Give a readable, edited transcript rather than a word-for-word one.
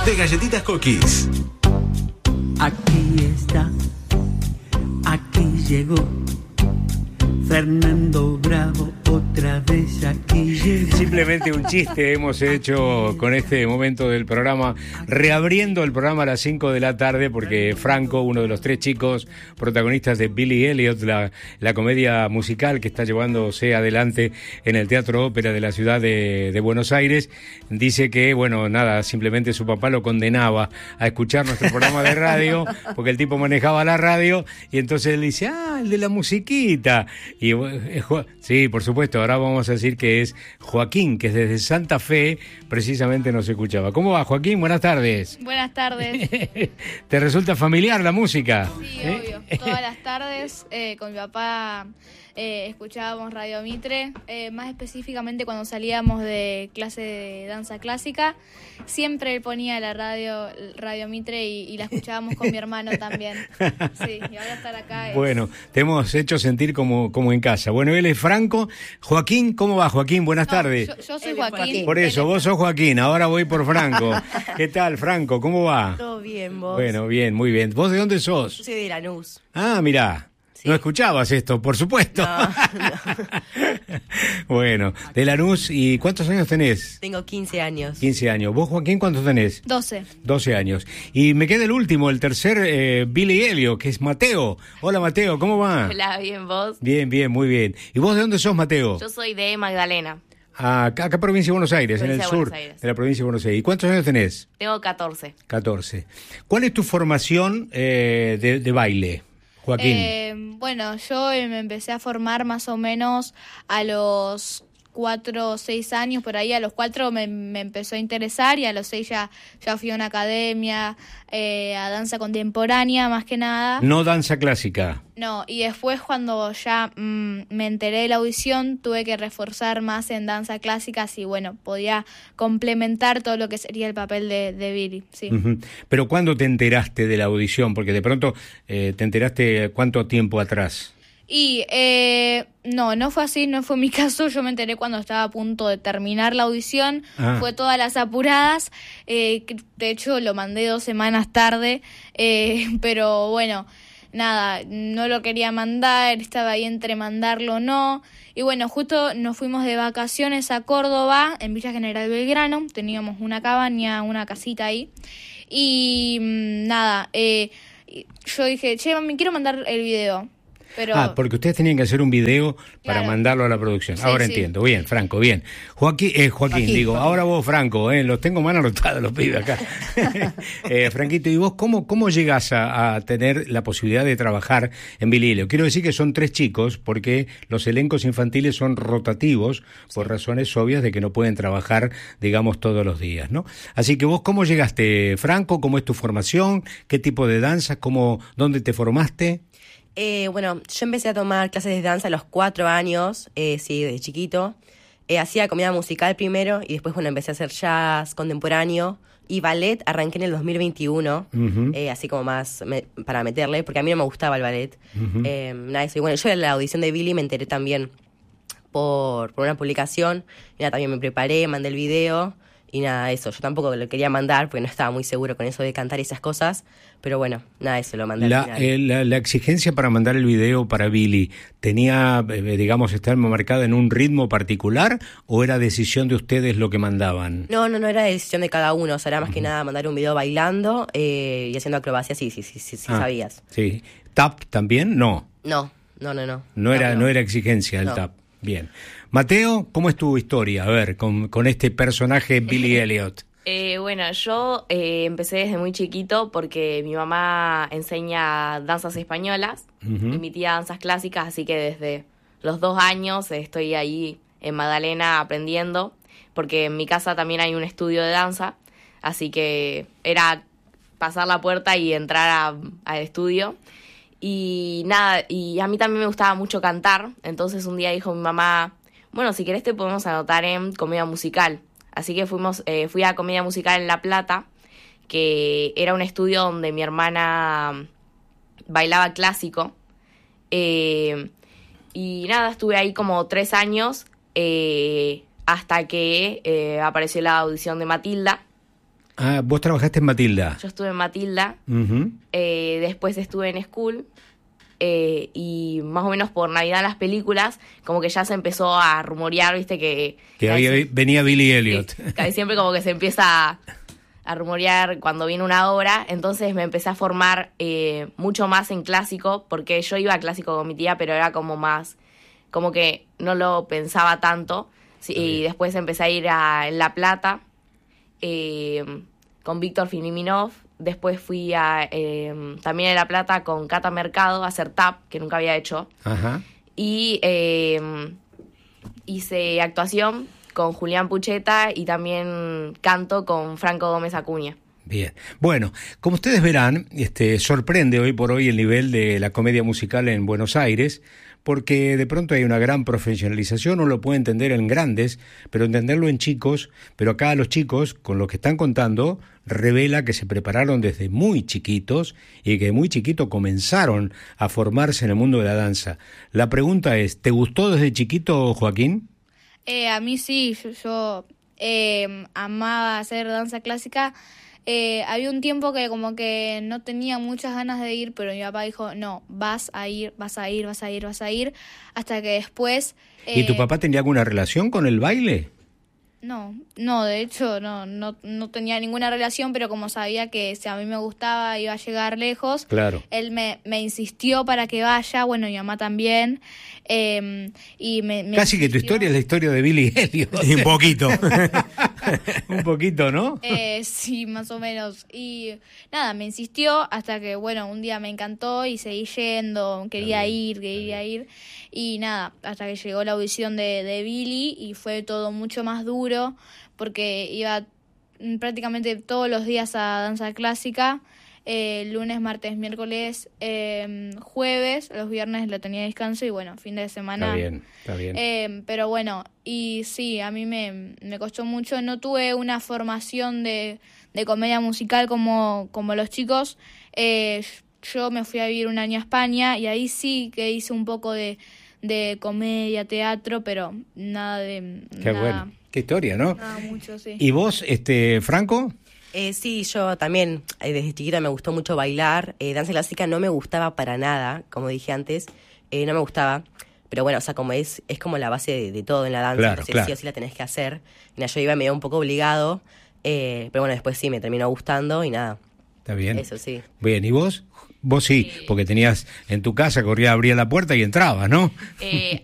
De Galletitas Cookies. Aquí está, aquí llegó Fernando Bravo, otra vez aquí llegó. Simplemente un chiste hemos hecho con este momento del programa, reabriendo el programa a las 5 de la tarde, porque Franco, uno de los 3 chicos protagonistas de Billy Elliot, la comedia musical que está llevándose adelante en el Teatro Ópera de la ciudad de Buenos Aires, dice que, bueno, nada, simplemente su papá lo condenaba a escuchar nuestro programa de radio, porque el tipo manejaba la radio, y entonces él dice, el de la musiquita. Y sí, por supuesto, ahora vamos a decir que es Joaquín, que desde Santa Fe precisamente nos escuchaba. ¿Cómo va, Joaquín? Buenas tardes. Buenas tardes. ¿Te resulta familiar la música? Sí, obvio. Todas las tardes con mi papá escuchábamos Radio Mitre, más específicamente cuando salíamos de clase de danza clásica. Siempre él ponía la Radio Mitre y la escuchábamos con mi hermano también. Sí, y ahora estar acá es... Bueno, te hemos hecho sentir como en casa. Bueno, él es Franco. Joaquín, ¿cómo va, Joaquín? Buenas tardes. Yo soy Joaquín. Por eso, vos sos Joaquín, ahora voy por Franco. ¿Qué tal, Franco? ¿Cómo va? Todo bien, vos. Bueno, bien, muy bien. ¿Vos de dónde sos? Yo soy de Lanús. Ah, mirá. Sí. No escuchabas esto, por supuesto. No. Bueno, de Lanús. ¿Y cuántos años tenés? Tengo 15 años. 15 años. ¿Vos, Joaquín, cuántos tenés? 12. 12 años. Y me queda el último, el tercer, Billy Elliot, que es Mateo. Hola, Mateo, ¿cómo va? Hola, bien, ¿vos? Bien, bien, muy bien. ¿Y vos de dónde sos, Mateo? Yo soy de Magdalena. Acá provincia de Buenos Aires, en el sur de la provincia de Buenos Aires. ¿Y cuántos años tenés? Tengo 14. 14. ¿Cuál es tu formación de baile, Joaquín? Bueno, yo me empecé a formar más o menos a los 4 o 6 años, por ahí. A los 4 me empezó a interesar, y a los 6 ya fui a una academia a danza contemporánea, más que nada. No danza clásica. No, y después cuando ya me enteré de la audición, tuve que reforzar más en danza clásica, así bueno, podía complementar todo lo que sería el papel de Billy, sí. Uh-huh. Pero ¿cuándo te enteraste de la audición? Porque de pronto te enteraste ¿cuánto tiempo atrás? Y no fue así, no fue mi caso. Yo me enteré cuando estaba a punto de terminar la audición. Fue todas las apuradas. De hecho, lo mandé 2 semanas tarde, pero bueno, nada, no lo quería mandar, estaba ahí entre mandarlo o no. Y bueno, justo nos fuimos de vacaciones a Córdoba, en Villa General Belgrano. Teníamos una cabaña, una casita ahí. Y nada, yo dije, me quiero mandar el video. Pero... porque ustedes tenían que hacer un video para mandarlo a la producción. Sí, ahora entiendo. Bien, Franco, bien. Joaquín, digo, ahora vos, Franco, los tengo mal anotados los pibes acá. Franquito, ¿y vos cómo llegás a tener la posibilidad de trabajar en Billy Elliot? Quiero decir que son 3 chicos, porque los elencos infantiles son rotativos, por razones obvias de que no pueden trabajar, digamos, todos los días, ¿no? Así que vos, ¿cómo llegaste, Franco? ¿Cómo es tu formación? ¿Qué tipo de danza? ¿Dónde te formaste? Bueno, yo empecé a tomar clases de danza a los 4 años, sí, de chiquito. Hacía comedia musical primero y después, bueno, empecé a hacer jazz contemporáneo y ballet. Arranqué en el 2021, así como más para meterle, porque a mí no me gustaba el ballet. Nada, eso. Y bueno, yo en la audición de Billy me enteré también por una publicación. Y nada, también me preparé, mandé el video. Y nada, eso, yo tampoco lo quería mandar porque no estaba muy seguro con eso de cantar y esas cosas, pero bueno, nada, eso lo mandé al final. La exigencia para mandar el video para Billy, ¿tenía, digamos, estar marcada en un ritmo particular o era decisión de ustedes lo que mandaban? No, era decisión de cada uno, o sea, era más que nada mandar un video bailando y haciendo acrobacias, sí, sabías. Sí. ¿Tap también? No. No. No era exigencia el tap. Bien. Mateo, ¿cómo es tu historia? A ver, con este personaje Billy Elliot. Bueno, yo empecé desde muy chiquito porque mi mamá enseña danzas españolas y mi tía danzas clásicas, así que desde los 2 años estoy ahí en Magdalena aprendiendo, porque en mi casa también hay un estudio de danza, así que era pasar la puerta y entrar al estudio. Y nada, y a mí también me gustaba mucho cantar, entonces un día dijo mi mamá, bueno, si querés te podemos anotar en comedia musical. Así que fui a comedia musical en La Plata, que era un estudio donde mi hermana bailaba clásico. Y nada, estuve ahí como 3 años hasta que apareció la audición de Matilda. Ah, vos trabajaste en Matilda. Yo estuve en Matilda, después estuve en School, y más o menos por Navidad las películas, como que ya se empezó a rumorear, viste, que venía Billy Elliot. Casi siempre como que se empieza a rumorear cuando viene una obra, entonces me empecé a formar mucho más en clásico, porque yo iba a clásico con mi tía, pero era como más, como que no lo pensaba tanto, sí, y después empecé a ir en La Plata, con Víctor Filiminov. Después fui también a La Plata con Cata Mercado a hacer tap, que nunca había hecho. Ajá. Y hice actuación con Julián Pucheta y también canto con Franco Gómez Acuña. Bien. Bueno, como ustedes verán, sorprende hoy por hoy el nivel de la comedia musical en Buenos Aires, porque de pronto hay una gran profesionalización, uno lo puede entender en grandes, pero entenderlo en chicos, pero acá los chicos, con lo que están contando, revela que se prepararon desde muy chiquitos y que muy chiquitos comenzaron a formarse en el mundo de la danza. La pregunta es, ¿te gustó desde chiquito, Joaquín? A mí sí, yo amaba hacer danza clásica. Había un tiempo que como que no tenía muchas ganas de ir, pero mi papá dijo, no, vas a ir, hasta que después... ¿Y tu papá tenía alguna relación con el baile? No, de hecho no tenía ninguna relación, pero como sabía que si a mí me gustaba iba a llegar lejos, claro. Él me insistió para que vaya, bueno, mi mamá también, y me casi insistió. Que tu historia es la historia de Billy Elliot. Un poquito. Un poquito, ¿no? Sí, más o menos. Y nada, me insistió hasta que, bueno, un día me encantó y seguí yendo, quería ir. Y nada, hasta que llegó la audición de Billy y fue todo mucho más duro porque iba prácticamente todos los días a danza clásica, lunes, martes, miércoles, jueves, los viernes lo tenía descanso y bueno, fin de semana. Está bien. Pero bueno, y sí, a mí me costó mucho, no tuve una formación de comedia musical como los chicos. Yo me fui a vivir un año a España y ahí sí que hice un poco de comedia, teatro, pero nada de... Qué bueno, qué historia, ¿no? Nada mucho, sí. ¿Y vos, Franco? Sí, yo también desde chiquita me gustó mucho bailar. Danza clásica no me gustaba para nada, como dije antes, no me gustaba. Pero bueno, o sea, como es como la base de todo en la danza, claro, entonces claro. Sí o sí la tenés que hacer. Y nada, yo iba medio un poco obligado, pero bueno, después sí, me terminó gustando y nada. Está bien. Eso sí. Bien, ¿y vos? Vos sí, porque tenías en tu casa, abría la puerta y entrabas, ¿no?